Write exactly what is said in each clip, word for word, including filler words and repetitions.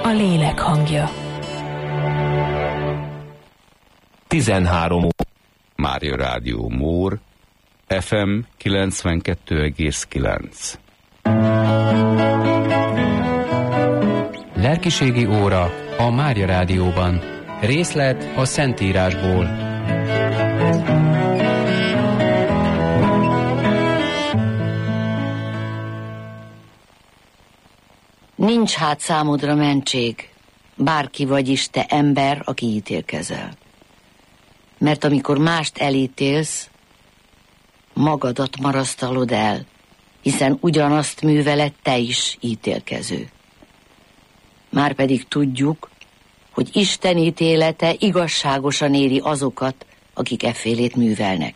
a lélek hangja. tizenhárom óra. Mária Rádió Mór, ef em kilencvenkettő egész kilenc. Lelkiségi óra a Mária Rádióban. Részlet a Szentírásból. Nincs hát számodra mentség, bárki vagyis te ember, aki ítélkezel. Mert amikor mást elítélsz, magadat marasztalod el, hiszen ugyanazt műveled te is, ítélkező. Márpedig tudjuk, hogy Isten ítélete igazságosan éri azokat, akik effélét művelnek.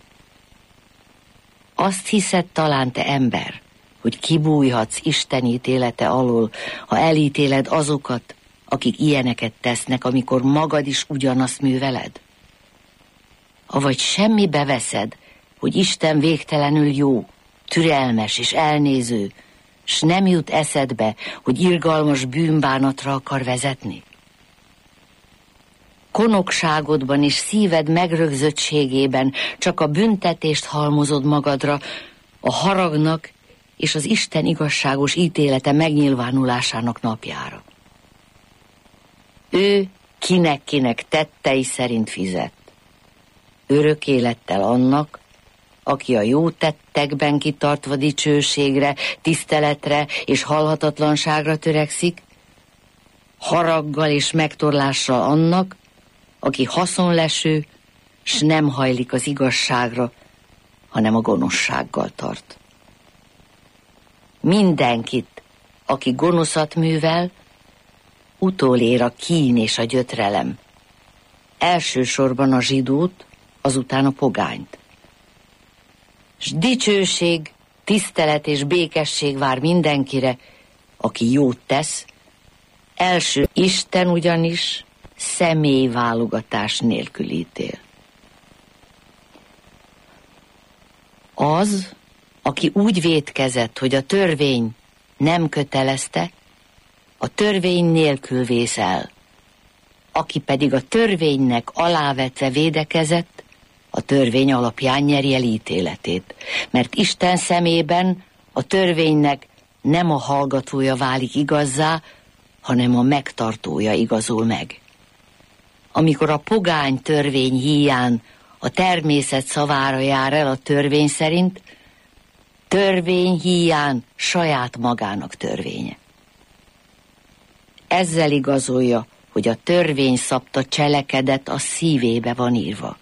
Azt hiszed talán, te ember, hogy kibújhatsz Isten ítélete alól, ha elítéled azokat, akik ilyeneket tesznek, amikor magad is ugyanazt műveled? Avagy semmibe veszed, hogy Isten végtelenül jó, türelmes és elnéző, s nem jut eszedbe, hogy irgalmas bűnbánatra akar vezetni? Konokságodban és szíved megrögzöttségében csak a büntetést halmozod magadra, a haragnak és az Isten igazságos ítélete megnyilvánulásának napjára. Ő kinek-kinek tettei szerint fizet. Örök élettel annak, aki a jó tettekben kitartva dicsőségre, tiszteletre és halhatatlanságra törekszik, haraggal és megtorlással annak, aki haszonleső, s nem hajlik az igazságra, hanem a gonoszsággal tart. Mindenkit, aki gonoszat művel, utolér a kín és a gyötrelem. Elsősorban a zsidót, azután a pogányt. S dicsőség, tisztelet és békesség vár mindenkire, aki jót tesz, első Isten ugyanis személyválogatás nélkül ítél. Az, aki úgy vétkezett, hogy a törvény nem kötelezte, a törvény nélkül vész el. Aki pedig a törvénynek alávetve védekezett, a törvény alapján nyeri el ítéletét, mert Isten szemében a törvénynek nem a hallgatója válik igazzá, hanem a megtartója igazul meg. Amikor a pogány törvény híján a természet szavára jár el a törvény szerint, törvény híján saját magának törvénye. Ezzel igazolja, hogy a törvény szabta cselekedet a szívébe van írva.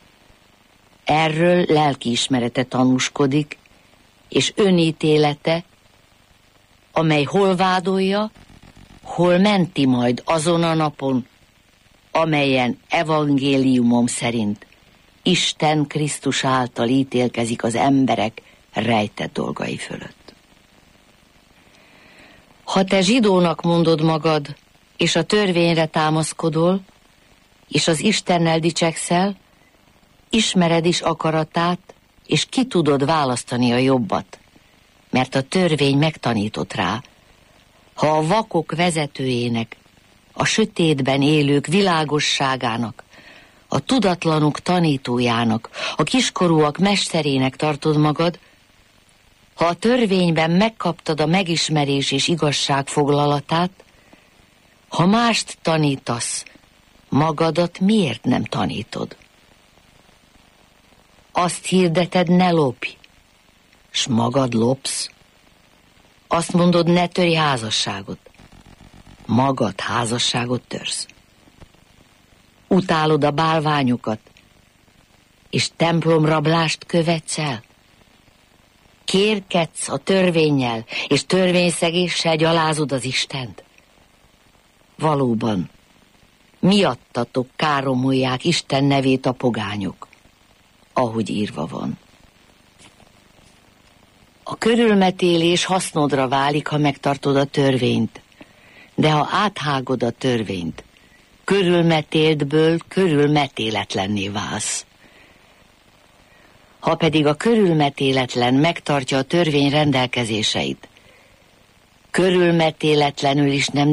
Erről lelkiismerete tanúskodik, és önítélete, amely hol vádolja, hol menti majd azon a napon, amelyen evangéliumom szerint Isten Krisztus által ítélkezik az emberek rejtett dolgai fölött. Ha te zsidónak mondod magad, és a törvényre támaszkodol, és az Istennel dicsekszel, ismered is akaratát, és ki tudod választani a jobbat, mert a törvény megtanított rá. Ha a vakok vezetőjének, a sötétben élők világosságának, a tudatlanok tanítójának, a kiskorúak mesterének tartod magad, ha a törvényben megkaptad a megismerés és igazság foglalatát, ha mást tanítasz, magadat miért nem tanítod? Azt hirdeted, ne lopj, s magad lopsz. Azt mondod, ne törj házasságot, magad házasságot törsz. Utálod a bálványokat, és templomrablást követsz el. Kérkedsz a törvénnyel, és törvényszegéssel gyalázod az Istent. Valóban, miattatok káromolják Isten nevét a pogányok, ahogy írva van. A körülmetélés hasznodra válik, ha megtartod a törvényt, de ha áthágod a törvényt, körülmetéltből körülmetéletlenné válsz. Ha pedig a körülmetéletlen megtartja a törvény rendelkezéseit, körülmetéletlenül is nem